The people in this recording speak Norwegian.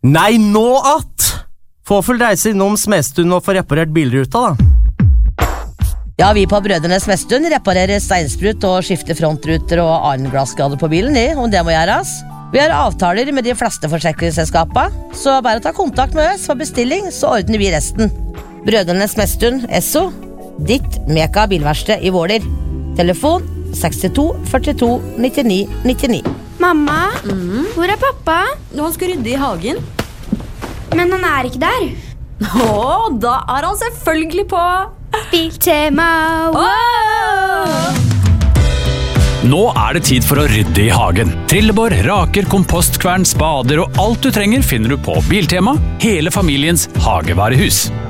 Nei, nå at! Få full reise innom Smestund og få reparert bilruta, da. Ja, vi på Brødrene Smestund reparerer steinsprut og skifter frontruter og annen glassskader på bilen, om det må gjøres. Vi har avtaler med de fleste forsikringsselskapene, så bare ta kontakt med oss for bestilling, så ordner vi resten. Brødrene Smestund, Esso, ditt Meka bilverksted i Våler. Telefon 62 42 99 99. Mamma, hvor er pappa? Han skal rydde i hagen. Men han er ikke der. Da er han selvfølgelig på Biltema. Nå er det tid for å rydde i hagen. Trillebår, raker, kompostkvern, spader og alt du trenger finner du på Biltema, hele familiens hagevarehus.